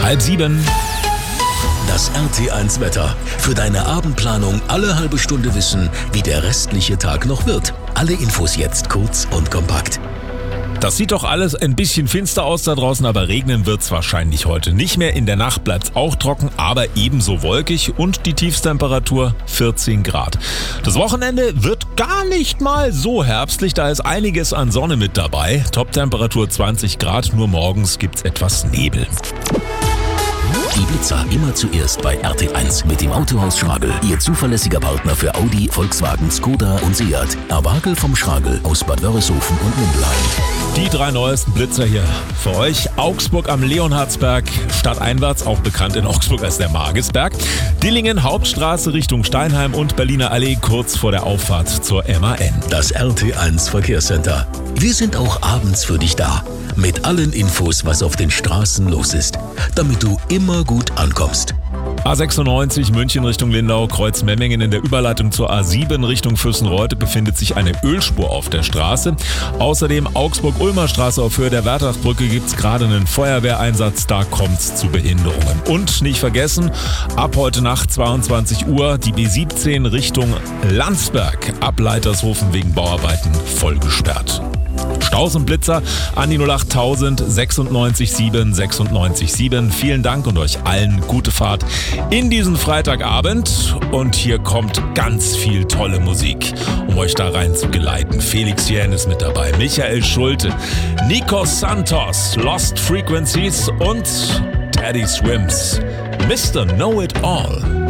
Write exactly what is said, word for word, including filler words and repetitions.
Halb sieben. Das R T eins Wetter. Für deine Abendplanung alle halbe Stunde wissen, wie der restliche Tag noch wird. Alle Infos jetzt kurz und kompakt. Das sieht doch alles ein bisschen finster aus da draußen, aber regnen wird's wahrscheinlich heute nicht mehr. In der Nacht bleibt's auch trocken, aber ebenso wolkig und die Tiefstemperatur vierzehn Grad. Das Wochenende wird gar nicht mal so herbstlich, da ist einiges an Sonne mit dabei. Toptemperatur zwanzig Grad, nur morgens gibt's etwas Nebel. Die Blitzer immer zuerst bei R T eins mit dem Autohaus Schragel. Ihr zuverlässiger Partner für Audi, Volkswagen, Skoda und Seat. Erwagel vom Schragel aus Bad Wörishofen und Mindelheim. Die drei neuesten Blitzer hier für euch. Augsburg am Leonhardsberg, stadteinwärts, auch bekannt in Augsburg als der Magisberg. Dillingen Hauptstraße Richtung Steinheim und Berliner Allee kurz vor der Auffahrt zur M A N. Das R T eins Verkehrscenter. Wir sind auch abends für dich da. Mit allen Infos, was auf den Straßen los ist. Damit du immer gut ankommst. A sechsundneunzig München Richtung Lindau, Kreuz Memmingen. In der Überleitung zur A sieben Richtung Fürstenreuth befindet sich eine Ölspur auf der Straße. Außerdem Augsburg-Ulmer Straße auf Höhe der Werdachbrücke gibt es gerade einen Feuerwehreinsatz, da kommt es zu Behinderungen. Und nicht vergessen, ab heute Nacht zweiundzwanzig Uhr die B siebzehn Richtung Landsberg ab Leitershofen wegen Bauarbeiten voll gesperrt. Staus und Blitzer an die null acht tausend sechsundneunzig sieben sechsundneunzig sieben. Vielen Dank und euch allen gute Fahrt in diesen Freitagabend. Und hier kommt ganz viel tolle Musik, um euch da rein zu geleiten. Felix Jähn ist mit dabei, Michael Schulte, Nikos Santos, Lost Frequencies und Teddy Swims. Mister Know It All.